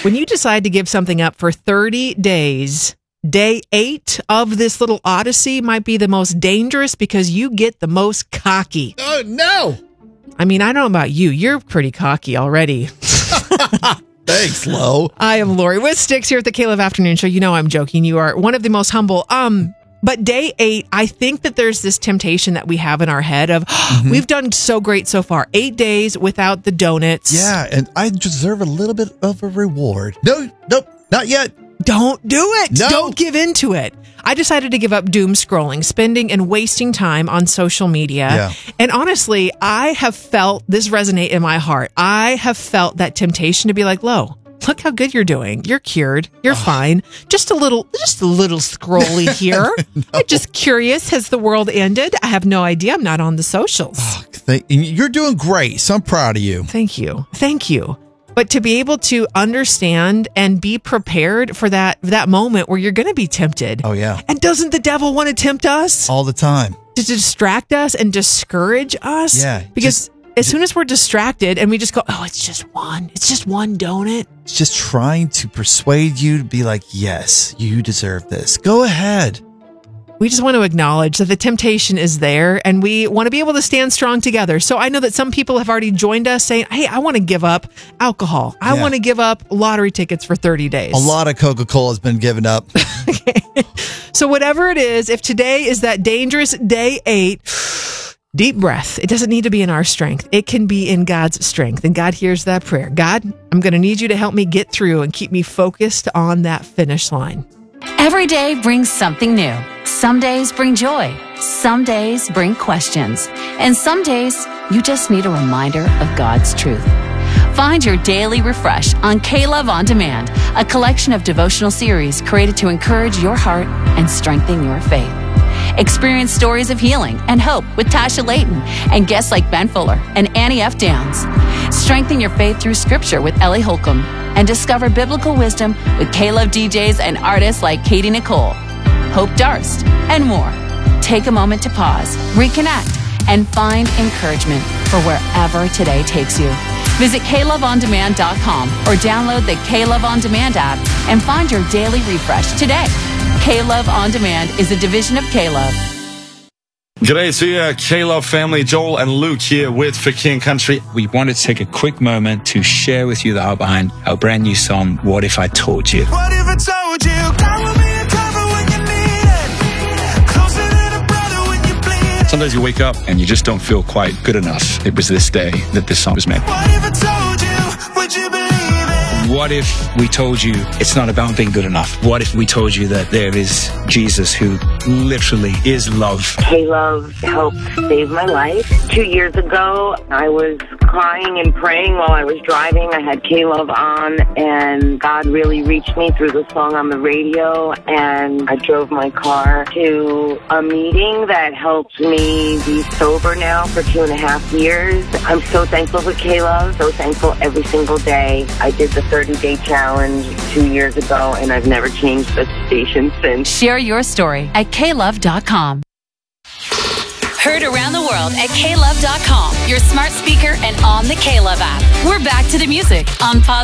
When you decide to give something up for 30 days, day 8 of this little odyssey might be the most dangerous because you get the most cocky. Oh, no. I mean, I don't know about you. You're pretty cocky already. Thanks, Lo. I am Lori with Sticks here at the K-Love Afternoon Show. You know I'm joking. You are one of the most humble. But day 8, I think that there's this temptation that we have in our head of, we've done so great so far. 8 days without the donuts. Yeah, and I deserve a little bit of a reward. Nope, not yet. Don't do it. No. Don't give into it. I decided to give up doom scrolling, spending and wasting time on social media. Yeah. And honestly, I have felt this resonate in my heart. I have felt that temptation to be like, Lo, look how good you're doing. You're cured. You're fine. Just a little scrolly here. I'm just curious. Has the world ended? I have no idea. I'm not on the socials. You're doing great, so I'm proud of you. Thank you. Thank you. But to be able to understand and be prepared for that moment where you're going to be tempted. Oh, yeah. And doesn't the devil want to tempt us? All the time. To distract us and discourage us? Yeah. Because as soon as we're distracted and we just go, oh, it's just one donut. It's just trying to persuade you to be like, yes, you deserve this. Go ahead. We just want to acknowledge that the temptation is there and we want to be able to stand strong together. So I know that some people have already joined us saying, hey, I want to give up alcohol. I want to give up lottery tickets for 30 days. A lot of Coca-Cola has been given up. Okay. So whatever it is, if today is that dangerous day 8, deep breath. It doesn't need to be in our strength. It can be in God's strength. And God hears that prayer. God, I'm going to need you to help me get through and keep me focused on that finish line. Every day brings something new. Some days bring joy. Some days bring questions. And some days, you just need a reminder of God's truth. Find your daily refresh on K-Love On Demand, a collection of devotional series created to encourage your heart and strengthen your faith. Experience stories of healing and hope with Tasha Layton and guests like Ben Fuller and Annie F. Downs. Strengthen your faith through Scripture with Ellie Holcomb and discover biblical wisdom with K-Love DJs and artists like Katie Nicole, Hope Darst, and more. Take a moment to pause, reconnect, and find encouragement for wherever today takes you. Visit KLoveOnDemand.com or download the K-Love On Demand app and find your daily refresh today. K-Love On Demand is a division of K-Love. G'day to you, K-Love family. Joel and Luke here with For King Country. We wanted to take a quick moment to share with you the art behind our brand new song, What If I Told You? What if I told you? God will be a cover when you need it. Closer than a brother when you bleed. Some days you wake up and you just don't feel quite good enough. It was this day that this song was made. What if I told you? Would you believe it? What if we told you it's not about being good enough? What if we told you that there is Jesus who literally is love? K-Love helped save my life. 2 years ago, I was crying and praying while I was driving. I had K-Love on, and God really reached me through the song on the radio, and I drove my car to a meeting that helped me be sober now for 2.5 years. I'm so thankful for K-Love, so thankful every single day. I did the 30-day challenge 2 years ago, and I've never changed the station since. Share your story at klove.com. Heard around the world at klove.com, your smart speaker and on the K-Love app. We're back to the music on Pause